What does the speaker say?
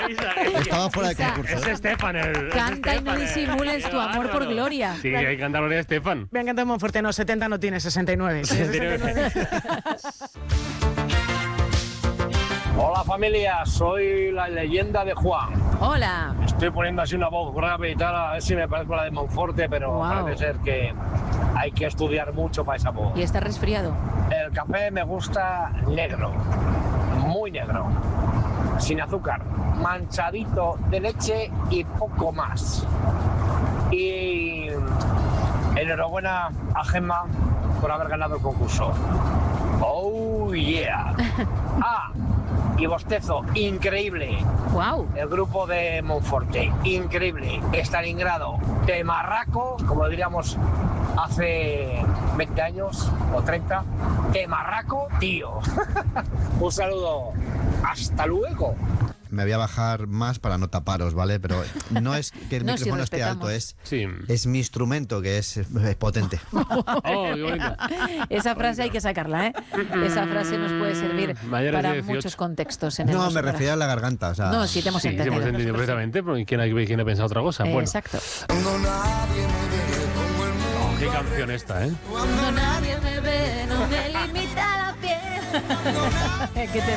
Estaba fuera de concurso. Es Estefan. Canta y no disimules tu amor por Gloria. Sí, hay que cantar Gloria Estefan. Me ha encantado Monforte, no, 70 no tiene, 69. 69. Hola familia, soy la leyenda de Juan. Hola. Estoy poniendo así una voz grave y tal, a ver si me parezco a la de Monforte, pero Wow. parece ser que hay que estudiar mucho para esa voz. ¿Y está resfriado? El café me gusta negro, muy negro, sin azúcar, manchadito de leche y poco más. Y enhorabuena a Gemma por haber ganado el concurso. Oh yeah. Y bostezo, increíble. Wow. El grupo de Monforte, increíble. Stalingrado, temarraco, como diríamos hace 20 años o 30. Temarraco, tío. Un saludo. Hasta luego. Me voy a bajar más para no taparos, ¿vale? Pero no es que el No, si micrófono esté alto, respetamos. es mi instrumento que es potente. Oh, qué bonito. Esa frase hay que sacarla, ¿eh? Esa frase nos puede servir Mayores para de 18. muchos contextos. En el No, me Nosotras. refería a la garganta. O sea, No, sí te hemos Sí, hemos entendido. entendido perfectamente, pero ¿quién ha pensado otra cosa? Bueno, Exacto. oh, qué canción esta, ¿eh? Cuando nadie me ve, no me limita la piel. ¿Qué te